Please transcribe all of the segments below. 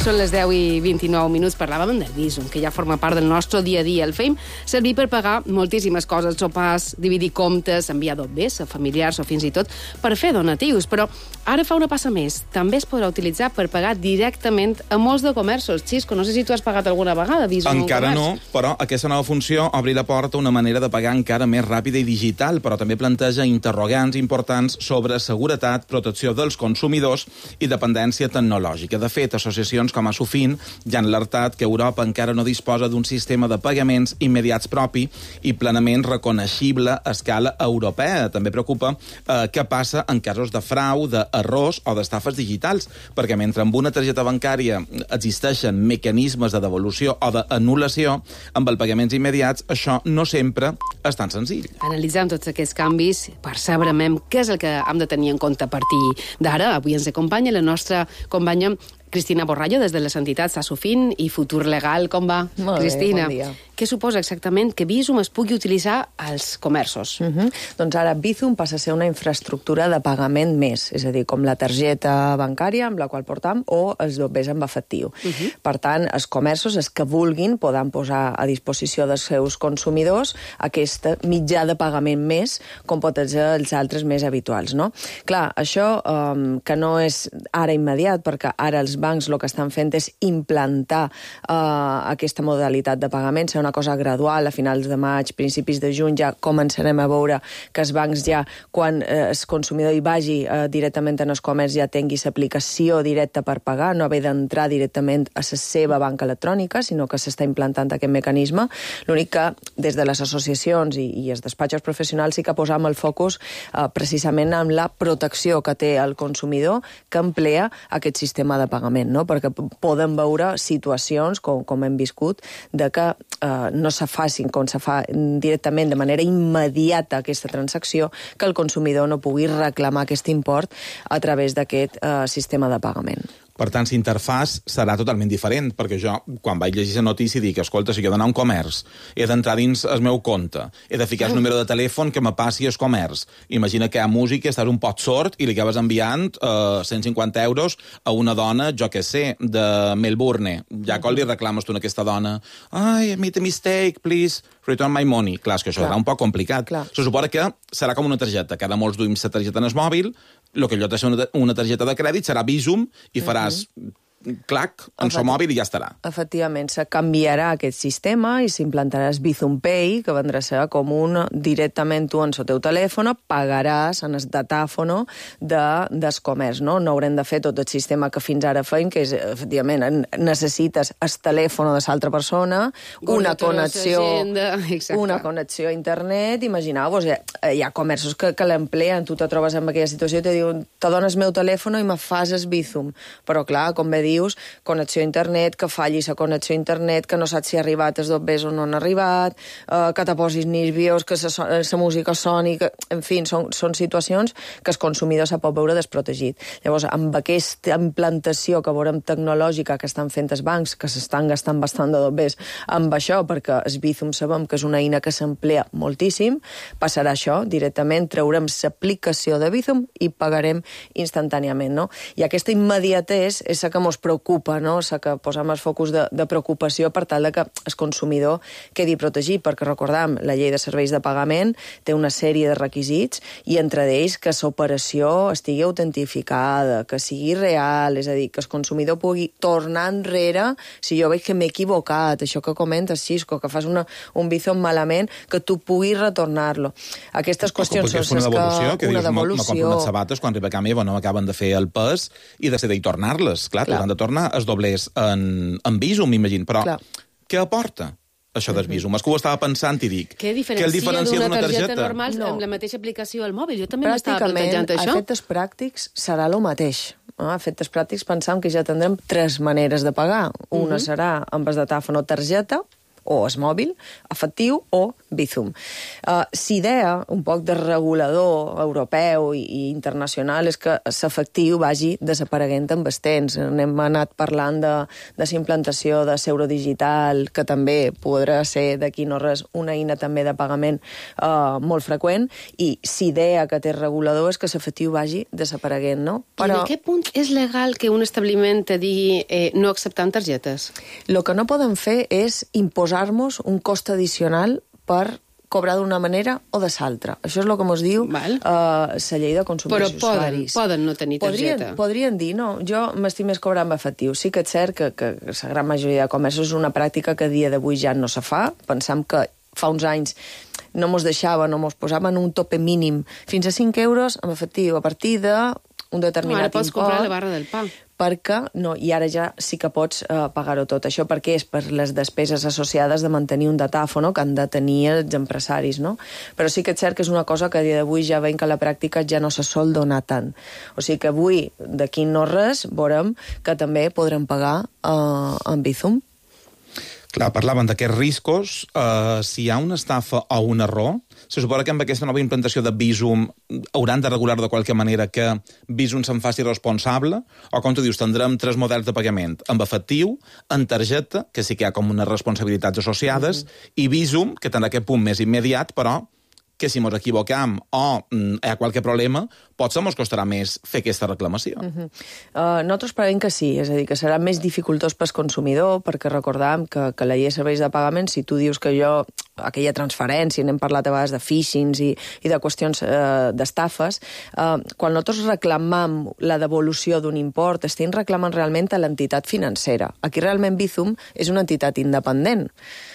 Són les 10:29. Parlàvem del Bizum, que ja forma part del nostre dia a dia. El fem servir per pagar moltíssimes coses, sopars, dividir comptes, enviar dobbers a familiars o fins i tot per fer donatius. Però ara fa una passa més. També es podrà utilitzar per pagar directament a molts de comerços. Xisco, no sé si tu has pagat alguna vegada Bizum. Encara no, però aquesta nova funció obri la porta a una manera de pagar encara més ràpida i digital, però també planteja interrogants importants sobre seguretat, protecció dels consumidors i dependència tecnològica. De fet, associacions com Asofin ja han alertat que Europa encara no disposa d'un sistema de pagaments immediats propi i plenament reconeixible a escala europea. També preocupa què passa en casos de frau, d'errors o d'estafes digitals, perquè mentre amb una targeta bancària existeixen mecanismes de devolució o d'anul·lació, amb els pagaments immediats això no sempre és tan senzill. Analitzant tots aquests canvis, per saber què és el que hem de tenir en compte a partir d'ara. Avui ens acompanya la nostra companya Cristina Borrallo, des de les entitats Asofin i Futur Legal. Com va, molt Cristina? Bé, bon dia. Què suposa exactament que Bizum es pugui utilitzar als comerços? Doncs ara Bizum passa a ser una infraestructura de pagament més, és a dir, com la targeta bancària amb la qual portam o els dobbers amb efectiu. Per tant, els comerços, els que vulguin, poden posar a disposició dels seus consumidors aquest mitjà de pagament més, com pot ser els altres més habituals, no? Clar, això que no és ara immediat, perquè ara els bancs el que estan fent és implantar aquesta modalitat de pagament, serà una cosa gradual, a finals de maig, principis de juny, ja començarem a veure que els bancs ja, quan el consumidor hi vagi directament en el comerç, ja tingui l'aplicació directa per pagar, no haver d'entrar directament a la seva banca electrònica, sinó que s'està implantant aquest mecanisme. L'únic que des de les associacions i els despatxos professionals sí que posam el focus precisament en la protecció que té el consumidor que emplea aquest sistema de pagament, no? Perquè poden veure situacions, com hem viscut, de que no se facin com se fa directament de manera immediata aquesta transacció, que el consumidor no pugui reclamar aquest import a través d'aquest sistema de pagament. Per tant, l'interfàs serà totalment diferent, perquè jo, quan vaig llegir la notícia, dic, escolta, si jo he d'anar a un comerç, he d'entrar dins el meu compte, he de ficar el número de telèfon que me passi al comerç. Imagina que hi ha música, estàs un pot sord i li acabes enviant 150 euros a una dona, jo què sé, de Melbourne. Ja quan li reclames tu a aquesta dona, I made a mistake, please return my money. Clar, és que això serà un poc complicat. Se suposa que serà com una targeta, que ara molts duim la targeta en el mòbil, el que jo té una targeta de crèdit serà Bizum i faràs clac, en el mòbil i ja estarà. Efectivament, se canviarà aquest sistema i s'implantarà el Bizum Pay, que vendrà a ser com directament tu en el teu telèfon pagaràs en el datàfono del comerç, no? No haurem de fer tot el sistema que fins ara feim, que és, efectivament, necessites el telèfon de l'altra persona, una connexió a internet. Imagineu-vos, hi ha comerços que l'empleen, tu te trobes en aquella situació i te diuen, te dones el meu telèfon i me fas el Bizum. Però clar, com bé dius, connexió a internet, que falli la connexió a internet, que no saps si ha arribat els dobbers o no han arribat, que te posis nerviós, que la música soni, que, en fi, són situacions que el consumidor se pot veure desprotegit. Llavors, amb aquesta implantació que veurem tecnològica que estan fent els bancs, que s'estan gastant bastant de dobbers amb això, perquè el Bizum sabem que és una eina que s'emplea moltíssim, passarà això, directament traurem l'aplicació de Bizum i pagarem instantàniament, no? I aquesta immediatesa és la que ens preocupa, no? La que posem el focus de preocupació per tal que el consumidor quedi protegit, perquè recordem, la llei de serveis de pagament té una sèrie de requisits i entre ells que l'operació estigui autentificada, que sigui real, és a dir, que el consumidor pugui tornar enrere si jo veig que m'he equivocat, això que comentes, Xisco, que fas un Bizum malament, que tu puguis retornar-lo. Aquestes qüestions són una devolució, que dius, me devolució. compro unes sabates, quan arriba a casa meva no m'acaben de fer el pes i decidir tornar-les. Clar, han de tornar els doblers en Bizum, m'imagino. Però què aporta això del Bizum? És que ho estava pensant i dic... Què diferencia d'una targeta normal amb la mateixa aplicació al mòbil? Jo també m'estava plantejant això. A efectes pràctics serà el mateix. A efectes pràctics pensam que ja tindrem 3 maneres de pagar. Una serà amb el datàfon o targeta, o es mòbil, efectiu o Bizum. S'idea, un poc de regulador europeu i internacional, és que l'efectiu vagi desapareguent amb els temps. Hem anat parlant de la implantació de l'euro digital, que també podrà ser d'aquí no res una eina també de pagament molt freqüent, i l'idea que té el regulador és que l'efectiu vagi desapareguent, no? Però... I en aquest punt és legal que un establiment te digui no acceptant targetes? El que no poden fer és imposar-nos un cost addicional per cobrar d'una manera o de l'altra. Això és el que ens diu la llei de consumidors usuaris. Però poden no tenir targeta. Podrien dir, no, jo m'estic més cobrant amb efectiu. Sí que és cert que la gran majoria de comerços és una pràctica que a dia d'avui ja no se fa. Pensam que fa uns anys no mos deixaven o mos posaven un tope mínim fins a 5 euros amb efectiu a partir d'un determinat import. Ara pots comprar la barra del pa. I ara ja sí que pots pagar-ho tot. Això perquè és per les despeses associades de mantenir un datàfon que han de tenir els empresaris, no? Però sí que és cert que és una cosa que a dia d'avui ja veiem que la pràctica ja no se sol donar tant. O sigui que avui, d'aquí no res, veurem que també podrem pagar amb Bizum. Clar, parlaven d'aquests riscos. Si hi ha una estafa o un error, se suposa que amb aquesta nova implantació de Bizum hauran de regular de qualque manera que Bizum se'n faci responsable, o com tu dius, tindrem 3 models de pagament, amb efectiu, en targeta, que sí que hi ha com unes responsabilitats associades, i Bizum, que tindrà aquest punt més immediat, però que si ens equivocam o hi ha qualque problema, potser ens costarà més fer aquesta reclamació. Nosaltres preveiem que sí, és a dir, que serà més dificultós pel consumidor, perquè recordam que la llei de serveis de pagament, si tu dius que aquella transferència, n'hem parlat a vegades de phishings i de qüestions d'estafes, quan nosaltres reclamam la devolució d'un import, estem reclamant realment a l'entitat financera. Aquí realment Bizum és una entitat independent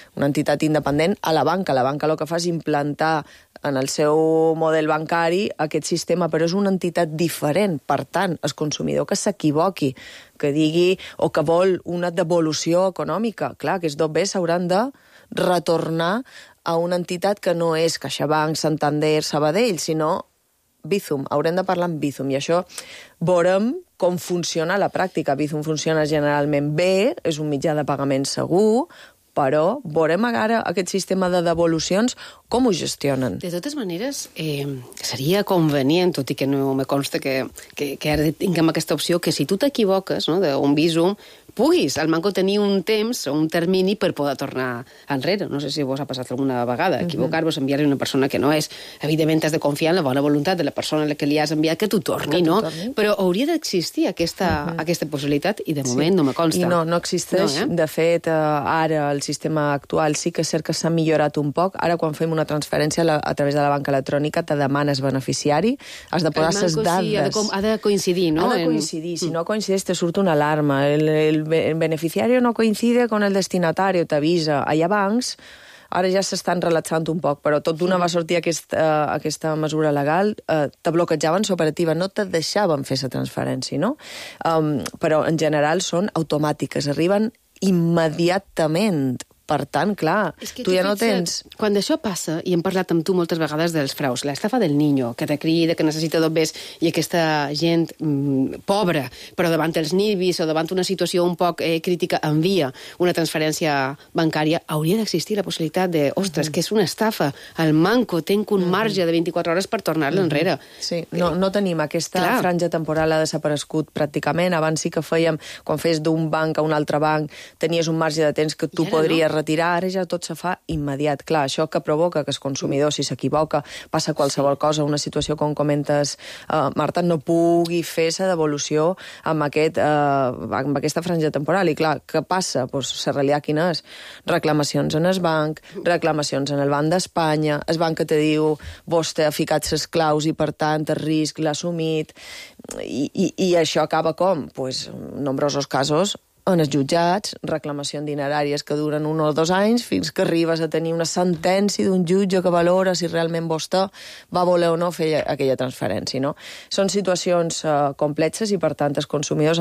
a la banca. La banca el que fa és implantar en el seu model bancari aquest sistema, però és una entitat diferent. Per tant, el consumidor que s'equivoqui, que digui o que vol una devolució econòmica, clar, que és bé, s'hauran de retornar a una entitat que no és CaixaBank, Santander, Sabadell, sinó Bizum. Haurem de parlar amb Bizum, i això veurem com funciona a la pràctica. Bizum funciona generalment bé, és un mitjà de pagament segur, però veurem ara aquest sistema de devolucions com ho gestionen. De totes maneres, seria convenient, tot i que no me consta que ara tinguem aquesta opció, que si tu t'equivoques, no, d'un Bizum, puguis al manco tenir un temps o un termini per poder tornar enrere. No sé si vos ha passat alguna vegada, equivocar-vos, enviar-li una persona que no és. Evidentment has de confiar en la bona voluntat de la persona a la que li has enviat que t'ho torni, no? Però hauria d'existir aquesta possibilitat i de moment no me consta. I no existeix. De fet, ara el sistema actual sí que és cert que s'ha millorat un poc. Ara quan fem una transferència a través de la banca electrònica te demanes beneficiari, has de posar les dades. Sí, ha de coincidir, no? Ha de coincidir. Si no coincideix te surt una alarma. El beneficiario no coincide con el destinatario, t'avisa. Hi ha bancs, ara ja s'estan relaxant un poc, però tot d'una va sortir aquesta mesura legal, te bloquejaven l'operativa, no te deixaven fer la transferència, no? Però en general són automàtiques, arriben immediatament. Per tant, clar, tu ja no tens... Quan això passa, i hem parlat amb tu moltes vegades dels fraus, l'estafa del niño, que te crida, que necessita dobbers, i aquesta gent pobra, però davant els nivis o davant una situació un poc crítica, envia una transferència bancària, hauria d'existir la possibilitat de, ostres, que és una estafa, el manco tenc un marge de 24 hores per tornar-la enrere. Sí, no tenim aquesta franja temporal, ha desaparegut pràcticament. Abans sí que fèiem, quan fes d'un banc a un altre banc, tenies un marge de temps que tu podries retirar, ara ja tot se fa immediat. Clar, això que provoca que el consumidor, si s'equivoca, passa qualsevol cosa, una situació, com comentes, Marta, no pugui fer la devolució amb aquesta franja temporal. I clar, què passa? La realitat quina és? Reclamacions en el banc, reclamacions en el Banc d'Espanya, el banc que te diu vostè ha ficat les claus i per tant el risc l'ha assumit, i això acaba com? En nombrosos casos en els jutjats, reclamacions dineràries que duren 1 o 2 anys fins que arribes a tenir una sentència d'un jutge que valora si realment vostè va voler o no fer aquella transferència, no? Són situacions complexes i, per tant, els consumidors